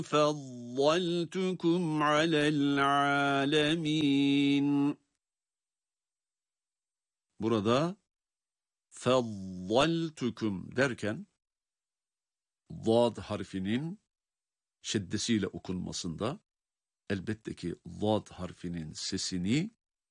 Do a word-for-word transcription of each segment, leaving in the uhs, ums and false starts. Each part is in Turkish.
فَضَّلْتُكُمْ عَلَى الْعَالَمِينَ. Burada فَضَّلْتُكُمْ derken zad harfinin şeddesiyle okunmasında elbette ki zad harfinin sesini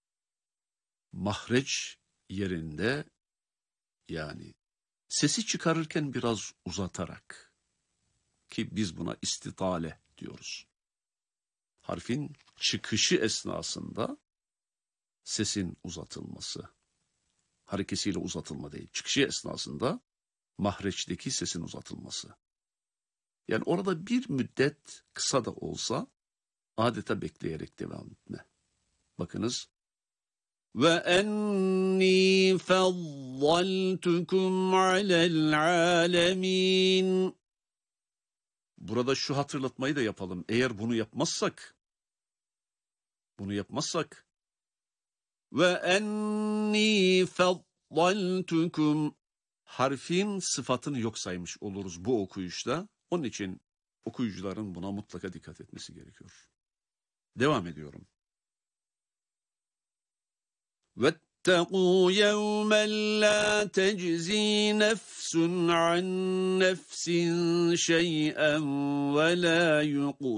mahreç yerinde, yani sesi çıkarırken biraz uzatarak, ki biz buna istitale diyoruz. Harfin çıkışı esnasında sesin uzatılması, harekesiyle uzatılma değil, çıkışı esnasında mahreçteki sesin uzatılması. Yani orada bir müddet kısa da olsa adeta bekleyerek devam etme. Bakınız. Ve enni faddaltukum alel alemin. Burada şu hatırlatmayı da yapalım. Eğer bunu yapmazsak, bunu yapmazsak ve enni faddaltukum harfin sıfatını yok saymış oluruz bu okuyuşta. Onun için okuyucuların buna mutlaka dikkat etmesi gerekiyor. Devam ediyorum. وَاتَّقُوا يَوْمًا لَا تَجْزِي نَفْسٌ عَنْ نَفْسٍ شَيْئًا وَلَا يُقْبَلُ